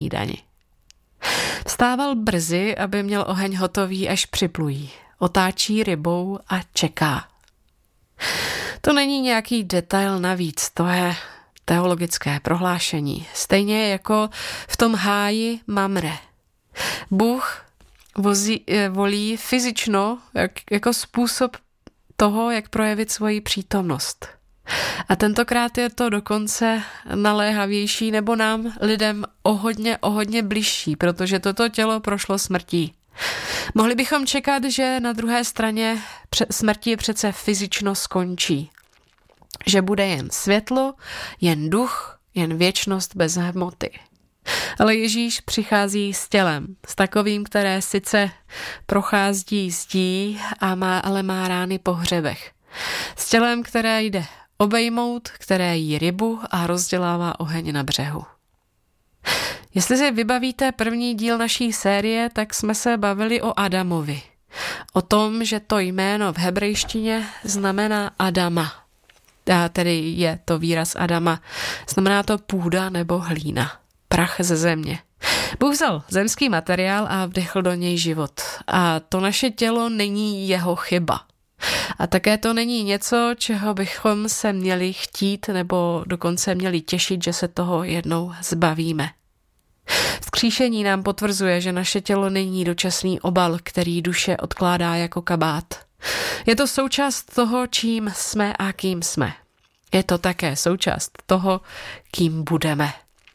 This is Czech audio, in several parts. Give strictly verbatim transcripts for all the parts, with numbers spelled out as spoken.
snídani. Vstával brzy, aby měl oheň hotový, až připlují. Otáčí rybou a čeká. To není nějaký detail navíc, to je teologické prohlášení. Stejně jako v tom háji Mamre. Bůh vozí, volí fyzično jak, jako způsob toho, jak projevit svoji přítomnost. A tentokrát je to dokonce naléhavější nebo nám lidem o hodně, o hodně bližší, protože toto tělo prošlo smrtí. Mohli bychom čekat, že na druhé straně smrti přece fyzično skončí. Že bude jen světlo, jen duch, jen věčnost bez hmoty. Ale Ježíš přichází s tělem, s takovým, které sice prochází zdí, a má, ale má rány po hřebech. S tělem, které jde obejmout, které jí rybu a rozdělává oheň na břehu. Jestli si vybavíte první díl naší série, tak jsme se bavili o Adamovi. O tom, že to jméno v hebrejštině znamená Adama. A tedy je to výraz Adama. Znamená to půda nebo hlína. Prach ze země. Bůh vzal zemský materiál a vdechl do něj život. A to naše tělo není jeho chyba. A také to není něco, čeho bychom se měli chtít nebo dokonce měli těšit, že se toho jednou zbavíme. Vzkříšení nám potvrzuje, že naše tělo není dočasný obal, který duše odkládá jako kabát. Je to součást toho, čím jsme a kým jsme. Je to také součást toho, kým budeme.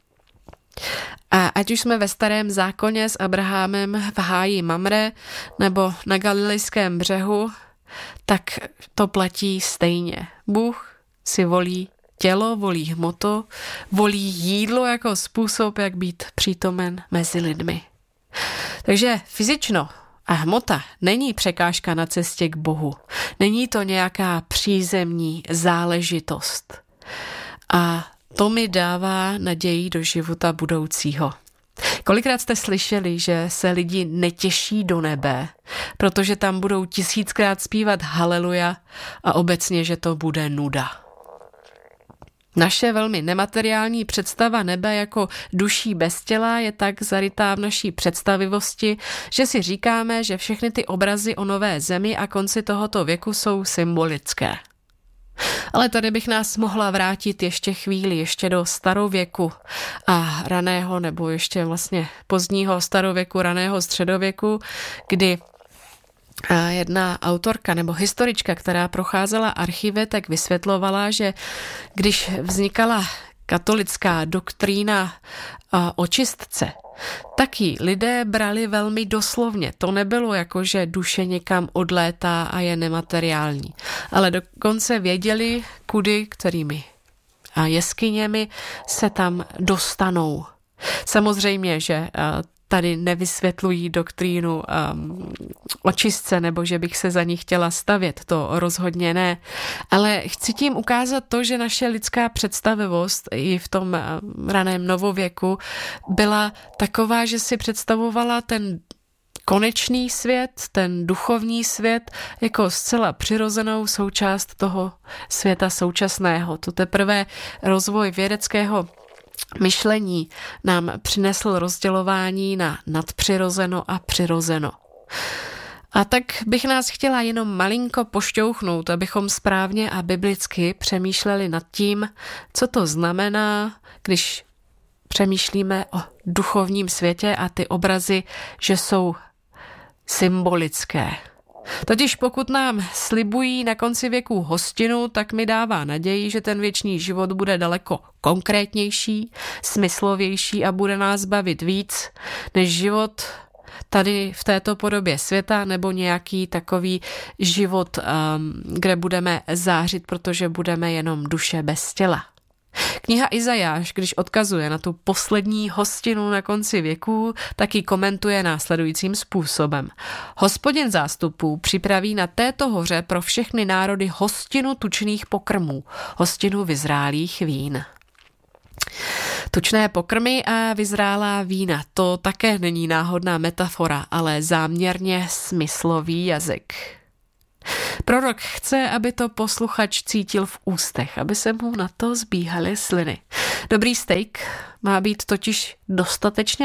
A ať už jsme ve starém zákoně s Abrahamem v háji Mamre nebo na Galilejském břehu, tak to platí stejně. Bůh si volí tělo, volí hmotu, volí jídlo jako způsob, jak být přítomen mezi lidmi. Takže fyzično a hmota není překážka na cestě k Bohu. Není to nějaká přízemní záležitost. A to mi dává naději do života budoucího. Kolikrát jste slyšeli, že se lidi netěší do nebe, protože tam budou tisíckrát zpívat haleluja a obecně, že to bude nuda. Naše velmi nemateriální představa nebe jako duší bez těla je tak zarytá v naší představivosti, že si říkáme, že všechny ty obrazy o nové zemi a konci tohoto věku jsou symbolické. Ale tady bych nás mohla vrátit ještě chvíli, ještě do starověku a raného nebo ještě vlastně pozdního starověku, raného středověku, kdy jedna autorka nebo historička, která procházela archivy, tak vysvětlovala, že když vznikala katolická doktrína o čistce, taky lidé brali velmi doslovně. To nebylo jako, že duše někam odlétá a je nemateriální. Ale dokonce věděli, kudy, kterými a jeskyněmi se tam dostanou. Samozřejmě, že tady nevysvětlují doktrínu um, očistce, nebo že bych se za ní chtěla stavět, to rozhodně ne. Ale chci tím ukázat to, že naše lidská představivost i v tom um, raném novověku byla taková, že si představovala ten konečný svět, ten duchovní svět jako zcela přirozenou součást toho světa současného. To teprve rozvoj vědeckého myšlení nám přinesl rozdělování na nadpřirozeno a přirozeno. A tak bych nás chtěla jenom malinko pošťouchnout, abychom správně a biblicky přemýšleli nad tím, co to znamená, když přemýšlíme o duchovním světě a ty obrazy, že jsou symbolické. Totiž pokud nám slibují na konci věku hostinu, tak mi dává naději, že ten věčný život bude daleko konkrétnější, smyslovější a bude nás bavit víc, než život tady v této podobě světa nebo nějaký takový život, kde budeme zářit, protože budeme jenom duše bez těla. Kniha Izajáš, když odkazuje na tu poslední hostinu na konci věků, taky komentuje následujícím způsobem. Hospodin zástupů připraví na této hoře pro všechny národy hostinu tučných pokrmů, hostinu vyzrálých vín. Tučné pokrmy a vyzrálá vína, to také není náhodná metafora, ale záměrně smyslový jazyk. Prorok chce, aby to posluchač cítil v ústech, aby se mu na to zbíhaly sliny. Dobrý steak má být totiž dostatečně